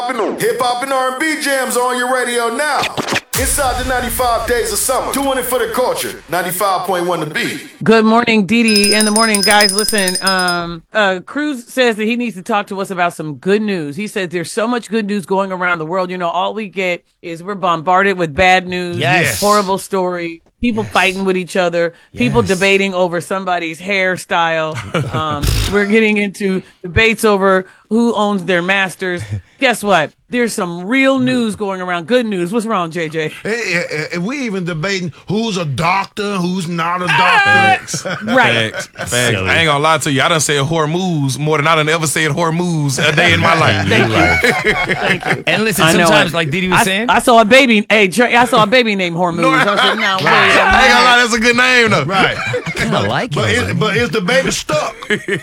popping. Hip hop and R&B jams on your radio now. Inside the 95 days of summer. Doing it for the culture. 95.1 The Beat. Good morning, Didi. In the morning, guys. Listen, Cruz says that he needs to talk to us about some good news. He says there's so much good news going around the world. You know, all we get is we're bombarded with bad news. Yes. Horrible story. People fighting with each other. People debating over somebody's hairstyle. We're getting into debates over who owns their masters. Guess what? There's some real news going around. Good news. What's wrong, JJ? Hey, we even debating who's a doctor, who's not a doctor. Right. Facts. I ain't gonna lie to you. I done said Hormuz more than I done ever said Hormuz a day in my life. Thank you. And listen, I know sometimes, it. like Didi was saying, I saw a baby. Hey, Trey, I saw a baby named Hormuz. I said, no, wait. I ain't gonna lie, that's a good name though. Right. I like But it. is the baby stuck?